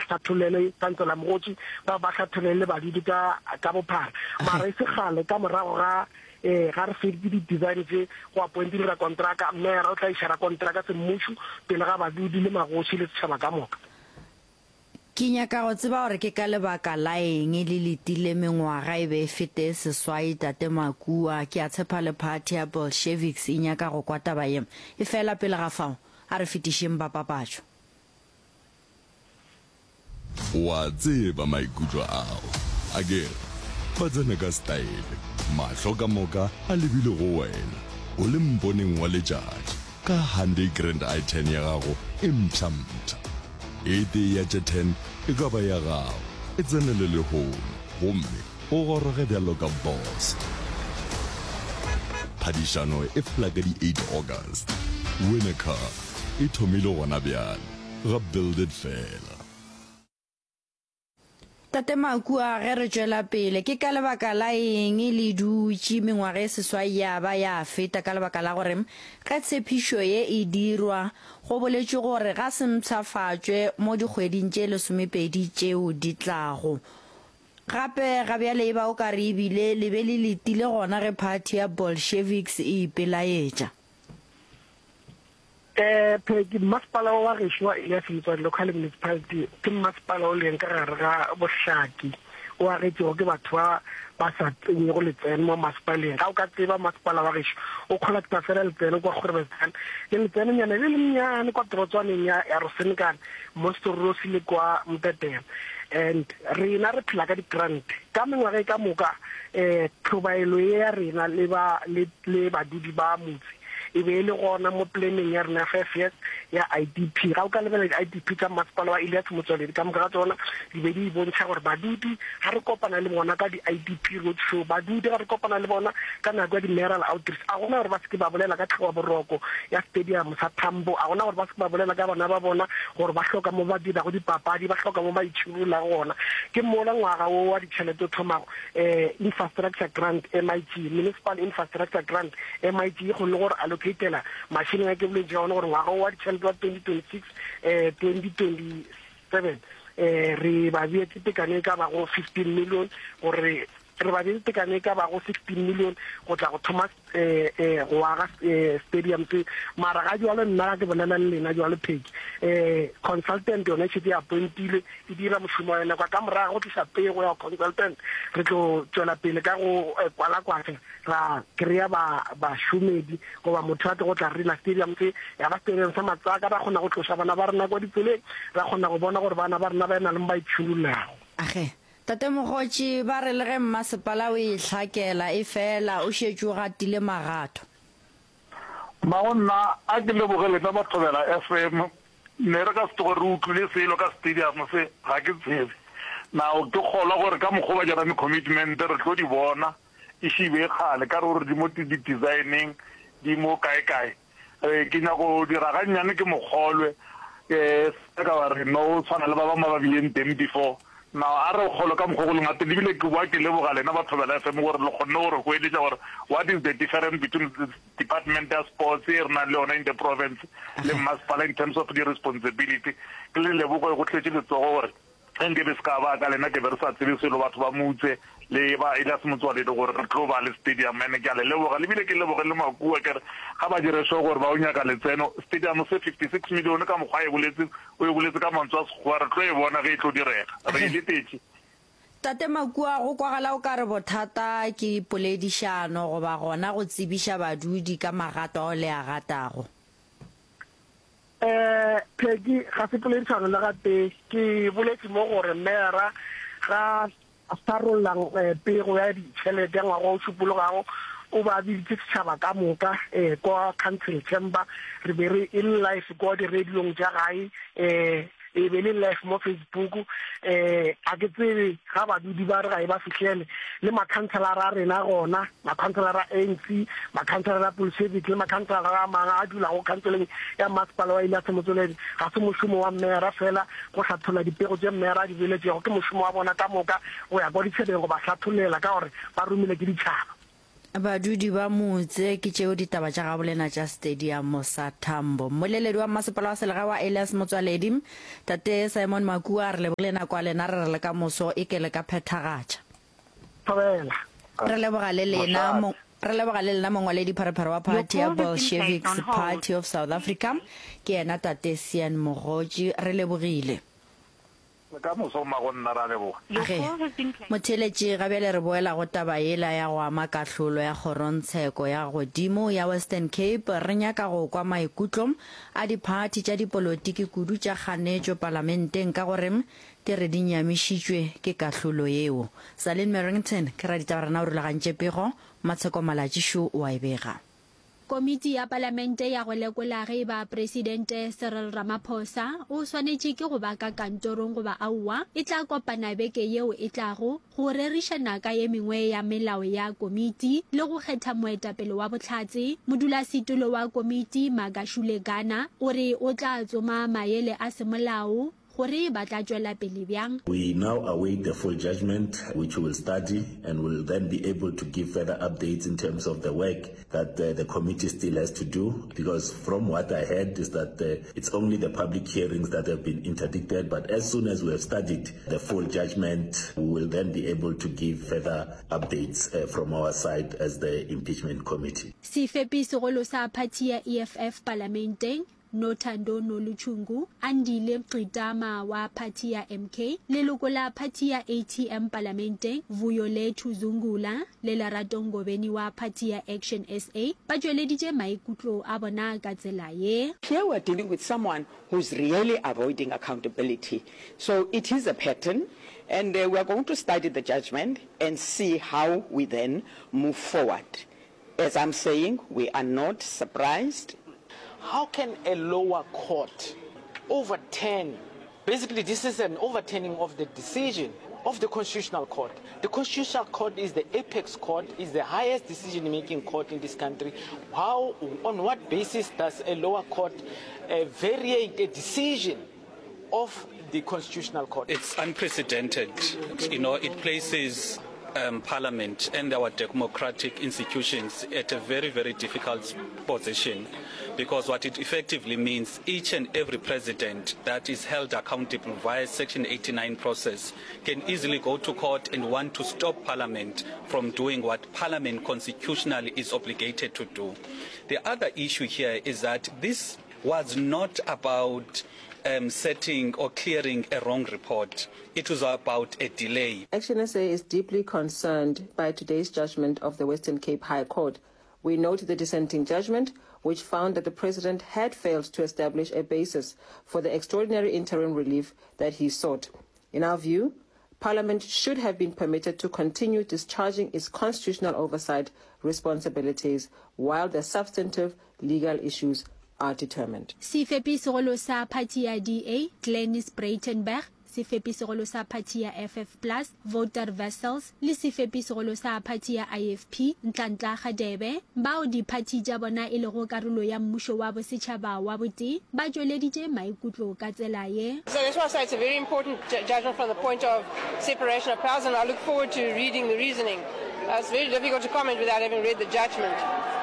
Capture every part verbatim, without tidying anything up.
hlatholele kansela mogotsi ba ba hlatholele badudi ka ka bophara mara se gale ka morago ga eh ga re fedile di design tse go appointi ra kontraka mmera o tla ishara kontraka se mmusho pele ga badudi le magotsi le tshaba ka moka ke nyaka go tseba gore ke ka lebaka la eng le letile mengwaga e be fete seswai tate Makua ke a tshepa le party ya Bolsheviks e nyaka go kwata baem e fela pele ga fao a re fetisheng ba papatso wa tseba maikutlo ao again ba tsena ka style mahlo ka moka a lebile go wena o le mponeng wa letšatši ka Hyundai Grand i ten ya gago e mpšhampša ete ya ten e ka ba ya gago e tsenele lehono gomme o goroge bjalo ka boss phadišano e fela ka di eight August win a car e thomile gona bjale ga build it fela tate Makua ge re tšwela pele ke ka lebaka la eng le dutše mengwaga e seswai ya ba ya feta ka lebaka la gore ka tshepišo ye e dirwa go boletše gore ga se mpšhafatšwe mo dikgweding tše lesomepedi tšeo di tlago gape ga bjale e ba o ka re ebile le be le letile gona ge party ya Bolsheviks e ipelaetša eh peki masipala wa gešwa ya Filipino local municipality ke masipala o leng ka gare ga bošaki o a getšego ke batho ba ba sa tsenye go letsene mo masipaleng ga o ka tseba masipala wa gešo o collecta fela letsene kwa Groblersdal le letsene nyane le le mnyane kwa torotswaneng ya Rosenkane mo Storosi le kwa Mtetela and rena re phela ka di-grant ka mengwaga ka moka eh tlhobaelo ya rena le ba le badudi ba motse e be le gona mo planning ya rena five years ya I D P ga o ka lebela I D P ka masipala wa Elias Motswaledi ka moka tsona di be di bontsha gore badudi ga re kopana le bona ka di I D P road show badudi ga re kopana le bona ka nako ya di-mayoral outreach a gona gore ba se ke ba bolela ka tlhago boroko ya stadium sa Tambo a gona gore ba se ke ba bolela ka bana ba bona gore ba hloka mo ba dira go dipapadi ba hloka mo ba itshurula gona ke mola ngwaga o wa ditšhelete o thomago eh infrastructure grant M I G municipal infrastructure grant M I G go le gore allocatela machine ya ke bole jona gore ngwaga wa ditšhelete wa twenty twenty-six eh twenty twenty-seven eh re ba bia tekane ka ba go fifteen million gore re ba bia tekane ka ba go sixteen million go tla go thoma eh eh go aga stadium se mara ga jwale nna ke bolela le lena jwale peki eh consultant yone tshiti ya pointile e dira moshumo ena kwa kamera go tsa pego ya consultant re tlo tswela pele ka go kwala kwatse ra kreya ba ba shumedi go ba motho a go tla rena stadium se ya ba stadium sa matsaka ba gona go tlosa bana ba rena go dipele ra gona go bona gore bana ba rena ba ena le ba itshululago age tate Mogotsi ba re le ge mmasepala o e hlakela e fela o šetše o gatile magato maonna a ke lebogele tsa bathobela F M ne re ka se tlogo re utlwile selo ka stadium se ga ke tsebe nao ke kgolwa gore ka mokgwa ba jerame commitment re tlo di bona e šibe kgale ka re gore di mo di-designing di mo kae-kae ke nyako dira gannyane ke mokgolwe um se ka ba re no tshwana le ba ba mababileng teng before now a re kgolo ka mokgwa go lengate lebile ke bua ke leboga lena bathobela F M gore le kgonne gore go eletša gore what is the difference between the department of sports e re nang le yona in the province le masepala in terms of the responsibility ke le lebogo go tletse letsogo gore ge be se ka ba ka lena ke be re sa tsebe selo batho ba motse le ba Elias Motswaledi gore re tlo ba le stadium ene ke a le leboga lebile ke leboge le Makua kere ga ba dire sho gore ba o nyaka letseno stadium se fifty-six million ka mokgwa e boletse o e boletse ka mantswe a sekgowa re tlo e bona ge e tlo direga re ile tetse tate Makua go kwagala o ka re bothata ke poledišano go ba gona go tsebiša badudi ka magato a o le a gatago eh pegi ga se poledišano le gate ke boletse mo gore mera ga asarolang pego ya ditšhelete ngwa go šupologago o ba bitse setšhaba ka moka eh kwa council chamber re be re in live kwa di radiong tša gae eh e be le live mo Facebook eh a ke tsebe ga badudi ba re ga e ba fitlhele le makhanselara a rena gona makhanselara A N C makhanselara Bolshevik le makhanselara a manga a dula go khanseleng ya masepala wa Elias Motswaledi ga se mošomo wa mmera fela go hlathola dipego tše mmera di beletšego ke mošomo wa bona ka moka go ya kwa ditšheleng go ba hlatholela ka gore ba romile ke ditšhaba badudi ba motse ke tšeo ditaba tša gabolena tša stadium sa Tambo. Moleledi wa masepala wa selega wa Elias Motswaledi tate Simon Makua re lebolena kwa lena re re ka moso e ke le ka phethagatsha re leboga le lena mo re leboga le lena mongwaledi pharapara wa party ya Bolsheviks Party of South Africa ke ena tate Sian Mogoji re lebogile ka moso ma go nna ra leboga motheletši gabjale re boela go taba ela ya go ama kahlolo ya kgorontsheko ya godimo ya Western Cape. Re nyaka go kwa maikutlo a diphathi tša dipolotiki kudu tša kganetšo parlamenteng ka gore ke re di nyamišitšwe ke kahlolo yeo. Salin Merrington ke ra ditaba rena o rulagantše pego matsheko malatšišo wa e bega. Komiti ya Palamente ya go lekola ge ba Presidente Cyril Ramaphosa o swanetše ke go ba ka kantorong go ba aua e tla kopana beke yeo e tlago go rerišana ka ye mengwe ya melao ya komiti le go kgetha moetapele wa bohlatse. Modulasetulo wa komiti Magashule Gana o re o tla tsoma maele a semolao. We now await the full judgment, which we will study and will then be able to give further updates in terms of the work that uh, the committee still has to do. Because from what I heard is that uh, it's only the public hearings that have been interdicted. But as soon as we have studied the full judgment, we will then be able to give further updates uh, from our side as the impeachment committee. Sifepi Sogolo sa party ya E F F parlamenteng Nothando Noluchungu andile Mqitama wa party ya M K leloko la party ya A T M parlamente Vuyolethu Zungula le Lerato Ngobeni wa party ya Action S A ba jweleditse maikutlo a bona ka tsela ye. Here we're dealing with someone who's really avoiding accountability, so it is a pattern, and uh, we're going to study the judgment and see how we then move forward. As I'm saying, we are not surprised. How can a lower court overturn? Basically, this is an overturning of the decision of the Constitutional Court. The Constitutional Court is the apex court, is the highest decision-making court in this country. How, on what basis does a lower court uh, vary a decision of the Constitutional Court? It's unprecedented. You know, it places Um, Parliament and our democratic institutions at a very, very difficult position, because what it effectively means, each and every president that is held accountable via Section eighty-nine process can easily go to court and want to stop Parliament from doing what Parliament constitutionally is obligated to do. The other issue here is that this was not about Um, setting or clearing a wrong report. It was about a delay. Action S A is deeply concerned by today's judgment of the Western Cape High Court. We note the dissenting judgment, which found that the President had failed to establish a basis for the extraordinary interim relief that he sought. In our view, Parliament should have been permitted to continue discharging its constitutional oversight responsibilities while the substantive legal issues are determined. Sifepi Sogolo sa party ya D A, Glenys Breitenberg, Sifepi Sogolo sa party ya F F plus, Voter Vessels, le Sifepi Sogolo sa party ya I F P, Ntlantla Gadebe, bao di party tša bona e lego karolo ya mmušo wa bosetšhaba wa boti, ba jweleditše maikutlo ka tsela ye. So I just want to say it's a very important judgment from the point of separation of powers, and I look forward to reading the reasoning. Uh, it's very difficult to comment without having read the judgment.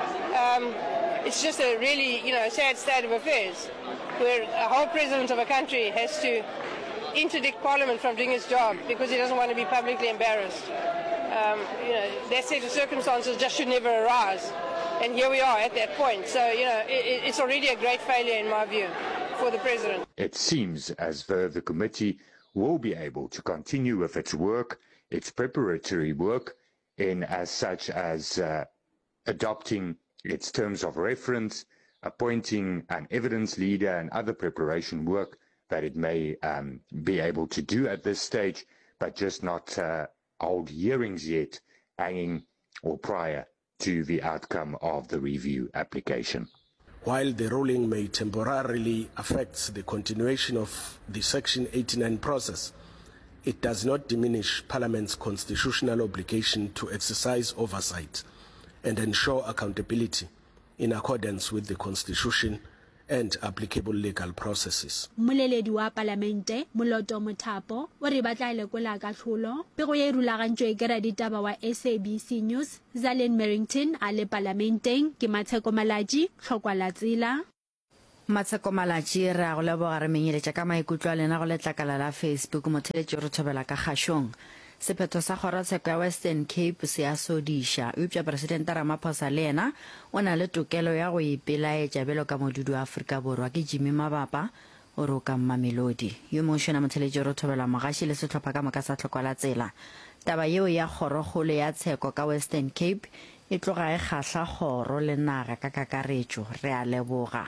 Um, It's just a really, you know, sad state of affairs where a whole president of a country has to interdict Parliament from doing its job because he doesn't want to be publicly embarrassed. Um, you know, that set of circumstances just should never arise. And here we are at that point. So, you know, it, it's already a great failure in my view for the president. It seems as though the committee will be able to continue with its work, its preparatory work, in as such as uh, adopting its terms of reference, appointing an evidence leader and other preparation work that it may um, be able to do at this stage, but just not uh, hold hearings yet, hanging or prior to the outcome of the review application. While the ruling may temporarily affect the continuation of the Section eighty-nine process, it does not diminish Parliament's constitutional obligation to exercise oversight and ensure accountability in accordance with the Constitution and applicable legal processes. Moleledi wa Palamente Moloto Mothapo o re batla lekola katlholo pego ye rulagantšwe ke raditaba wa S A B C News Zalen Merrington a le Parlamenteng ke Matsheko Malaji tlhokwa la tsela. Matsheko Malaji re a go leboga re menyeletša ka maikutlo a lena go letlakala la Facebook motheletši re thobela ka kgašong. Sephetho sa kgorotsheko ya Western Cape se a sodiša eupša Presidente Ramaphosa le yena o na le tokelo ya go ipelaetša bjalo ka modudi wa Afrika Borwa ke Jimmy Mabapa o re o ka Mamelodi yo mongwe šona motheletši re thobela mogaši le sehlopha ka moka sa tlhoko la tsela. Taba yeo ya kgorokgolo ya tsheko ka Western Cape e tloga e kgahla kgoro le naga ka kakaretšo re a leboga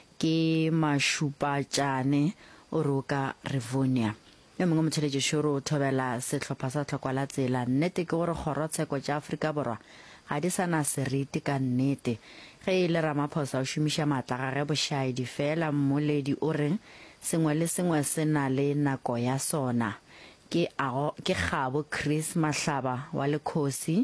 ke Mašupatšane o re o ka Rivonia. Yo mongwe motheletši šoro o thobela sehlopha sa tlhokwa la tsela nnete ke gore kgorotsheko tša Afrika Borwa ga di sa na seriti ka nnete ge e le Ramaphosa o šomiša maatla gage bošaedi fela mmoledi o reng sengwe le sengwe se na le nako ya sona ke Kgabo Chris Mahlaba wa Lekhosi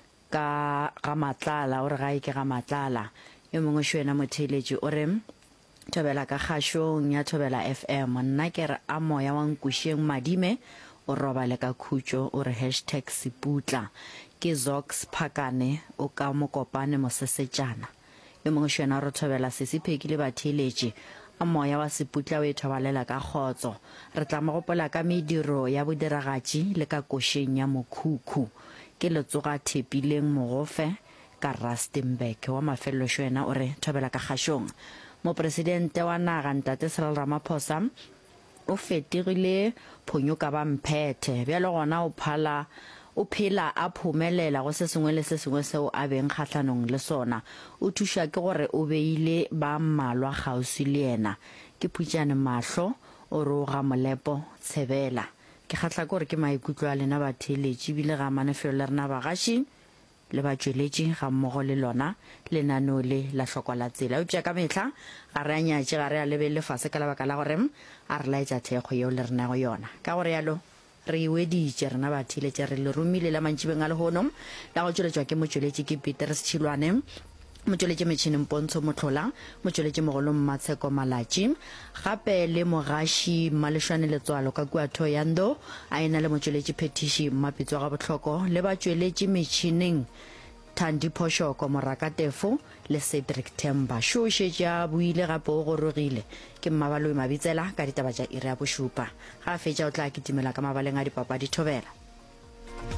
ka ga Matlala o re ga e ke ga Matlala. Yo mongwe šwena motheletši o reng thobela ka kgašong ya thobela F M nna ke re a moya wa nkušeng madime o robale ka khutšo o re hashtag seputla ke Zox Phakane o ka mokopane mosesetšana. Yo mongwe šwena re thobela sesipheki le batheletši a moya wa seputla o e thobalela ka kgotso re tla mogopola ka mediro ya bodiragatši le ka košeng ya mokhukhu ke Letsoga Thepileng Mogofe ka Rustenburg wa Mafelelo šwena o re thobela ka kgašong. Mopresidente wa naga Ntate Cyril Ramaphosa o fetigile phonyo ka ba mphethe bjalo gona o phala o phela a phumelela go se sengwe le se sengwe seo a beng kgatlhanong le sona o thuša ke gore o beile ba mmalwa gausi le yena ke Phutšane Mahlo o re o ga Molepo Tshebela ke kgatla gore ke maikutlo a lena batheletši bile ga manefelo le rena bagaši le batšweletši ga mmogo le lona lenaneo le la hlokwa la tsela eupša ka mehla ga re a nyatše ga re a lebelele fase ka lebaka la gore a re laetša thekgo yeo le renago yona ka gore yalo re iweditše rena batheletše re le romile la mantšibeng a lehono la go tšweletšwa ke motšweletši ke Peter Setšhilwane motšweletši metšhineng Pontsho Motlhola motšweletši mogolo Matsheko Malaji gape le mogaši Malešwane Letswalo ka kua Thoyando a ena le motšweletši Phetiši Mmapitso ga botlhoko le batšweletši metšhineng Thandi Phoshoko Morakatefo le Cedric Themba šošetše a buile gape o gorogile ke Mmabaloi Mabitsela ka ditaba tša iri ya bošupa ga a fetša o tla kitimela ka mabaleng a dipapadi thobela.